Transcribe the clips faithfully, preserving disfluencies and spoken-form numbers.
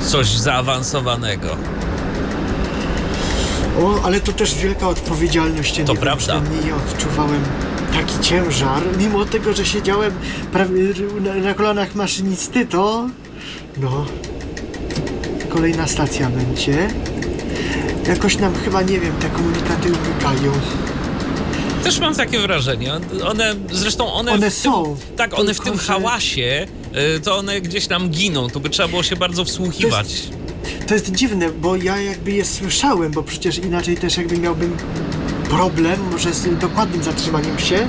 coś zaawansowanego. O, ale to też wielka odpowiedzialność. Nie To wiem, prawda. przynajmniej ja odczuwałem taki ciężar, mimo tego, że siedziałem prawie na, na kolanach maszynisty, to no, kolejna stacja będzie. Jakoś nam chyba, nie wiem, te komunikaty umykają. Też mam takie wrażenie. One, zresztą one... One w tym, są. Tak, one w Tylko, tym że- hałasie, y, to one gdzieś tam giną. Tu by trzeba było się bardzo wsłuchiwać. To jest dziwne, bo ja jakby je słyszałem, bo przecież inaczej też jakby miałbym problem może z dokładnym zatrzymaniem się.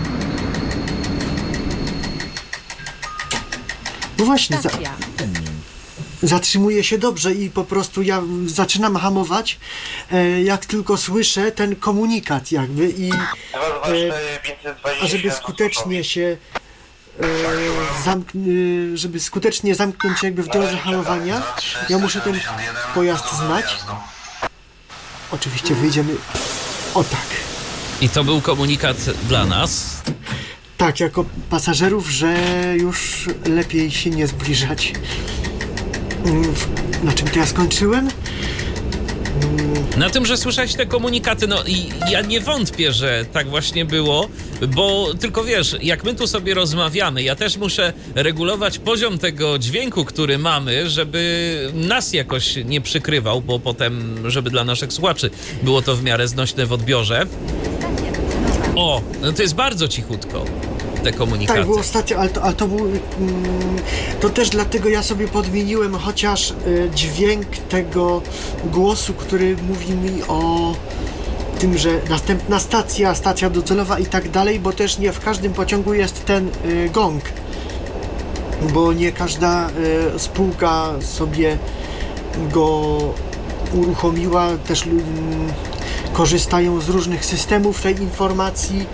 No właśnie, za, Stacja. zatrzymuję się dobrze i po prostu ja zaczynam hamować, e, jak tylko słyszę ten komunikat jakby i dwa dwa cztery pięćset dwadzieścia a żeby skutecznie się e, zamk- e, żeby skutecznie zamknąć się jakby w drodze hamowania, ja muszę ten pojazd znać. Oczywiście wyjdziemy o tak. I to był komunikat dla nas. Tak, jako pasażerów, że już lepiej się nie zbliżać. Mm, w- Na czym to ja skończyłem? Na tym, że słyszałeś te komunikaty, no i ja nie wątpię, że tak właśnie było, bo tylko wiesz, jak my tu sobie rozmawiamy, ja też muszę regulować poziom tego dźwięku, który mamy, żeby nas jakoś nie przykrywał, bo potem, żeby dla naszych słuchaczy było to w miarę znośne w odbiorze. O, no to jest bardzo cichutko, te komunikaty. Tak, było ostatnio, ale to, ale to był... Mm, to też dlatego ja sobie podmieniłem chociaż y, dźwięk tego głosu, który mówi mi o tym, że następna stacja, stacja docelowa i tak dalej, bo też nie w każdym pociągu jest ten y, gong. Bo nie każda y, spółka sobie go uruchomiła, też lu- mm, korzystają z różnych systemów tej informacji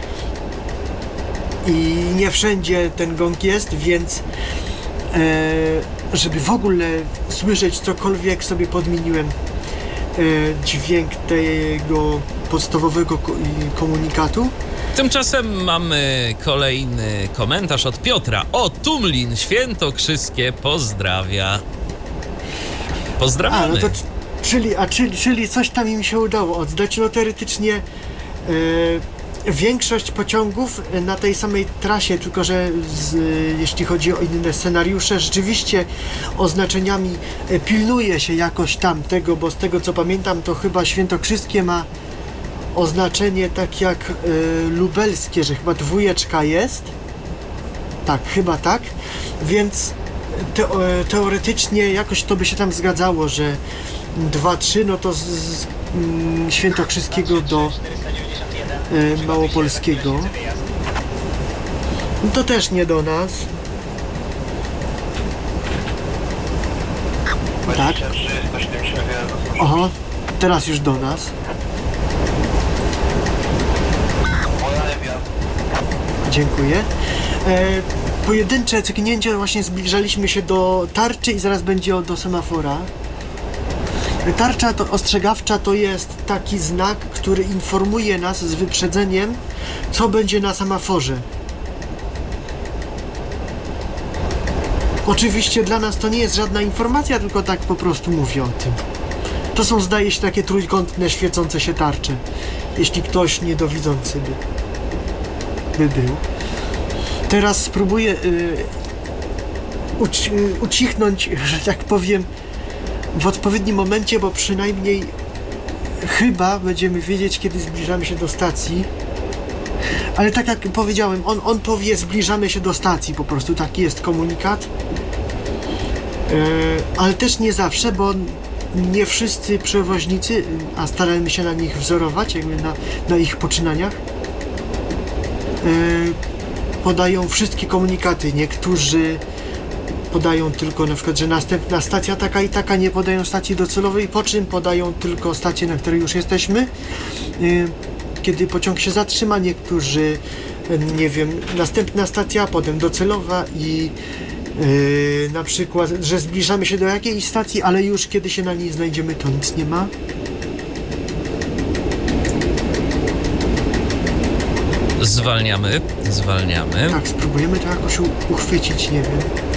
i nie wszędzie ten gong jest, więc e, żeby w ogóle słyszeć cokolwiek, sobie podmieniłem e, dźwięk tego podstawowego ko- i komunikatu. Tymczasem mamy kolejny komentarz od Piotra. O, Tumlin Świętokrzyskie pozdrawia. A, Pozdrawiamy. no to c- czyli, a czyli, czyli coś tam im się udało oddać. No teoretycznie e, większość pociągów na tej samej trasie, tylko że z, jeśli chodzi o inne scenariusze, rzeczywiście oznaczeniami e, pilnuje się jakoś tam tego, bo z tego co pamiętam, to chyba Świętokrzyskie ma oznaczenie tak jak e, lubelskie, że chyba dwójeczka jest. Tak, chyba tak. Więc te, e, teoretycznie jakoś to by się tam zgadzało, że dwa trzy, no to z, z mm, Świętokrzyskiego do e, Małopolskiego. No to też nie do nas. Tak. dwadzieścia trzy sto siedemdziesiąt jeden do służby. Aha, teraz już do nas. Olewia. Dziękuję. E, pojedyncze cyknięcie, właśnie zbliżaliśmy się do tarczy i zaraz będzie o- do semafora. Tarcza to ostrzegawcza to jest taki znak, który informuje nas z wyprzedzeniem, co będzie na semaforze. Oczywiście dla nas to nie jest żadna informacja, tylko tak po prostu mówię o tym. To są, zdaje się, takie trójkątne, świecące się tarcze, jeśli ktoś niedowidzący by, by był. Teraz spróbuję y, uci- y, ucichnąć, że tak powiem, w odpowiednim momencie, bo przynajmniej chyba będziemy wiedzieć, kiedy zbliżamy się do stacji. Ale tak jak powiedziałem, on, on powie, zbliżamy się do stacji, po prostu taki jest komunikat. E, ale też nie zawsze, bo nie wszyscy przewoźnicy, a staramy się na nich wzorować, jakby na, na ich poczynaniach, e, podają wszystkie komunikaty. Niektórzy podają tylko na przykład, że następna stacja taka i taka, nie podają stacji docelowej, po czym podają tylko stację, na której już jesteśmy. Y, Kiedy pociąg się zatrzyma, niektórzy, y, nie wiem, następna stacja, potem docelowa i y, na przykład, że zbliżamy się do jakiejś stacji, ale już kiedy się na niej znajdziemy, to nic nie ma. Zwalniamy, zwalniamy. Tak, spróbujemy to jakoś u- uchwycić, nie wiem.